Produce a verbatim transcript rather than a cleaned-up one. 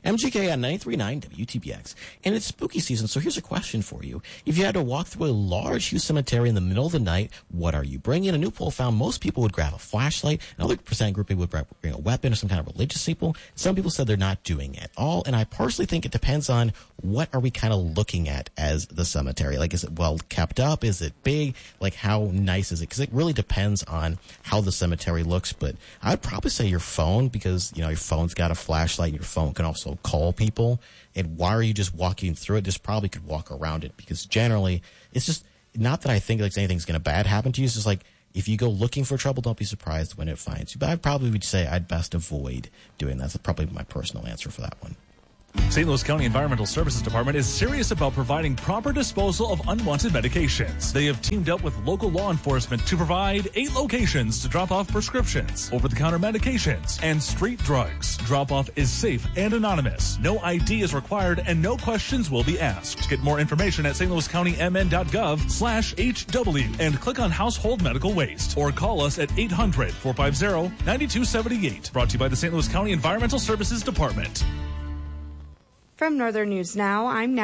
M G K on ninety-three point nine W T B X. And it's spooky season, so here's a question for you. If you had to walk through a large, huge cemetery in the middle of the night, what are you bringing? A new poll found most people would grab a flashlight. Another percent group would bring a weapon or some kind of religious symbol. Some people said they're not doing it at all. And I personally think it depends on what are we kind of looking at as the cemetery. Like, is it well kept up? Is it big? Like, how nice is it? Because it really depends on how the cemetery looks. But I'd probably say your phone, because, you know, your phone's got a flashlight and your phone can also call people. And why are you just walking through it? Just probably could walk around it, because generally it's just not that I think like anything's going to bad happen to you. It's just like, if you go looking for trouble, don't be surprised when it finds you. But I probably would say I'd best avoid doing that. That's probably my personal answer for that one. Saint Louis County Environmental Services Department is serious about providing proper disposal of unwanted medications. They have teamed up with local law enforcement to provide eight locations to drop off prescriptions, over-the-counter medications, and street drugs. Drop-off is safe and anonymous. No I D is required and no questions will be asked. Get more information at stlouiscountymn.gov slash HW and click on Household Medical Waste, or call us at eight hundred, four five zero, nine two seven eight. Brought to you by the Saint Louis County Environmental Services Department. From Northern News Now, I'm